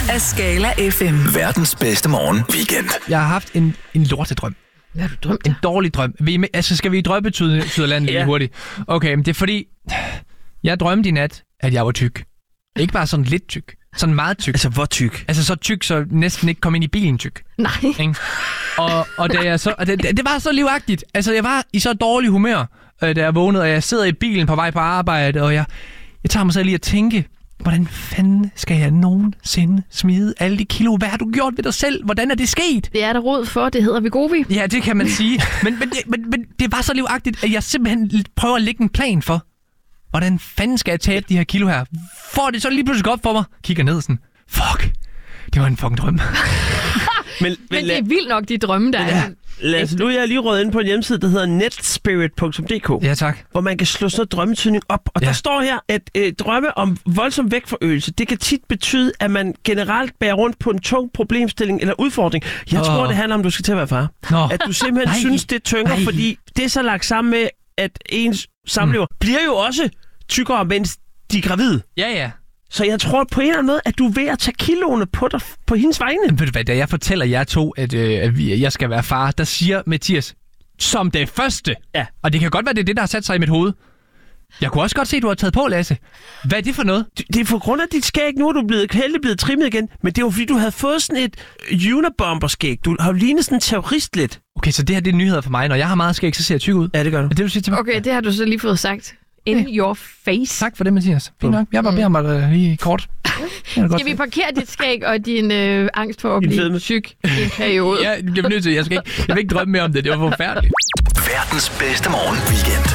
af Skala FM. Verdens bedste morgen weekend. Jeg har haft en lortedrøm. Hvad har du drømt? En dårlig drøm. Skal vi i drømmetyderlandet lige hurtigt? Okay, men det er fordi, jeg drømte i nat, at jeg var tyk. Ikke bare sådan lidt tyk. Sådan meget tyk. Altså, hvor tyk? Altså så tyk, så næsten ikke kom ind i bilen tyk. Nej. Ikke? Og da jeg så, det var så livagtigt. Altså, jeg var i så dårlig humør, da jeg vågnede, og jeg sidder i bilen på vej på arbejde, og jeg tager mig selv lige at tænke, hvordan fanden skal jeg nogensinde smide alle de kilo? Hvad har du gjort ved dig selv? Hvordan er det sket? Det er der råd for, det hedder Wegovy. Ja, det kan man sige. Men det var så livagtigt, at jeg simpelthen prøver at lægge en plan for, hvordan fanden skal jeg tabe de her kilo her? Får det så lige pludselig op for mig? Kigger ned sådan, fuck, det var en fucking drøm. Men det er vildt nok, de drømme, der er. Nu er jeg lige røget ind på en hjemmeside, der hedder netspirit.dk. Ja, tak. Hvor man kan slå sådan noget drømmetydning op. Og der står her, at drømme om voldsom vægtforøgelse, det kan tit betyde, at man generelt bærer rundt på en tung problemstilling eller udfordring. Jeg tror, det handler om, at du skal til at være far. At du simpelthen synes, det tynger, fordi det er så lagt sammen med, at ens samlever bliver jo også tykkere, mens de er gravide. Ja. Så jeg tror på en eller anden måde, at du er ved at tage kiloene på dig på hendes vegne. Men ved du hvad, da jeg fortæller jer to, at jeg skal være far, der siger Mathias, som det første. Ja. Og det kan godt være, det er det, der har sat sig i mit hoved. Jeg kunne også godt se, at du har taget på, Lasse. Hvad er det for noget? Det er på grund af dit skæg. Nu er du heldig blevet trimmet igen. Men det er jo fordi, du havde fået sådan et Unabomber-skæg. Du har jo lignet sådan en terrorist lidt. Okay, så det her det er nyheder for mig. Når jeg har meget skæg, så ser jeg tyk ud. Ja, det gør du. Er det, du siger til mig? Okay, det har du så lige fået sagt. In your face. Tak for det, Mathias. Fint nok. Jeg bare beder mig lige kort. Skal vi parkere dit skæg og din angst for at blive syg i en periode? Ja, jeg bliver nødt til. Jeg vil ikke drømme mere om det. Det var forfærdeligt. Verdens bedste morgen weekend.